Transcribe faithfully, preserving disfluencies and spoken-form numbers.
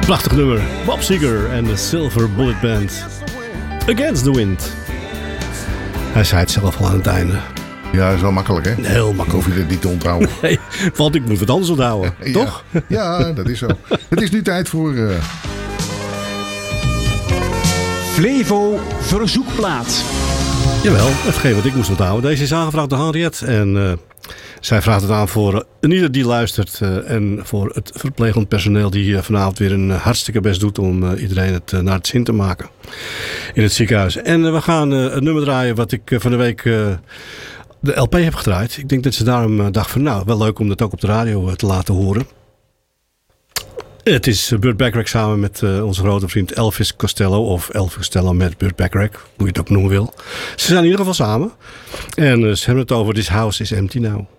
Prachtig nummer. Bob Seger en de Silver Bullet Band. Against the Wind. Hij zei het zelf al aan het einde. Ja, dat is wel makkelijk, hè? Heel makkelijk. Hoef je dit niet te onthouden. Nee, want ik moet het anders onthouden. Ja, toch? Ja, dat is zo. Het is nu tijd voor... Uh... Flevo Verzoekplaat. Jawel, hetgeen wat ik moest onthouden. Deze is aangevraagd door Henriette. En uh, zij vraagt het aan voor uh, ieder die luistert. Uh, en voor het verplegend personeel die uh, vanavond weer een uh, hartstikke best doet om uh, iedereen het uh, naar het zin te maken. In het ziekenhuis. En uh, we gaan uh, een nummer draaien wat ik uh, van de week... Uh, de L P heb gedraaid. Ik denk dat ze daarom uh, dacht van nou, wel leuk om dat ook op de radio uh, te laten horen. Het is Burt Bacharach samen met uh, onze grote vriend Elvis Costello. Of Elvis Costello met Burt Bacharach. Hoe je het ook noemen wil. Ze zijn in ieder geval samen. En uh, ze hebben het over This House is Empty Now.